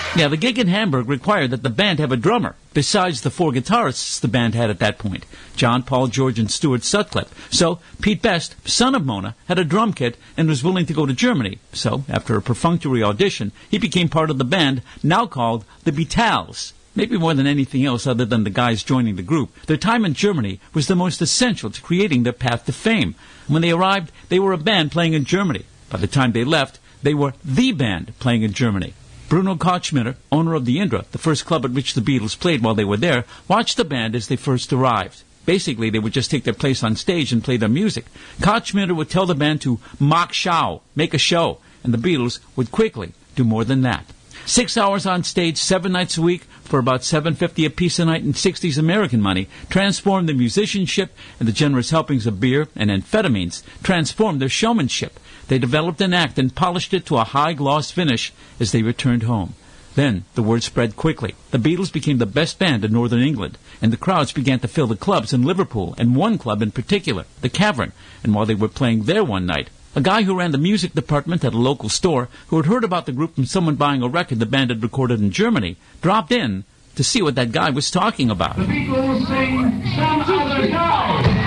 Yeah, the gig in Hamburg required that the band have a drummer, besides the 4 guitarists the band had at that point, John, Paul, George, and Stuart Sutcliffe. So Pete Best, son of Mona, had a drum kit and was willing to go to Germany. So, after a perfunctory audition, he became part of the band, now called the Beatles. Maybe more than anything else other than the guys joining the group, their time in Germany was the most essential to creating their path to fame. When they arrived, they were a band playing in Germany. By the time they left, they were the band playing in Germany. Bruno Kochmitter, owner of the Indra, the first club at which the Beatles played while they were there, watched the band as they first arrived. Basically, they would just take their place on stage and play their music. Kochmitter would tell the band to mach Schau, make a show, and the Beatles would quickly do more than that. 6 hours on stage, 7 nights a week, for about $7.50 a piece a night in 60s American money, transformed their musicianship, and the generous helpings of beer and amphetamines transformed their showmanship. They developed an act and polished it to a high-gloss finish as they returned home. Then the word spread quickly. The Beatles became the best band in Northern England, and the crowds began to fill the clubs in Liverpool, and one club in particular, the Cavern. And while they were playing there one night, a guy who ran the music department at a local store, who had heard about the group from someone buying a record the band had recorded in Germany, dropped in to see what that guy was talking about. The Beatles sing Some Other Guy.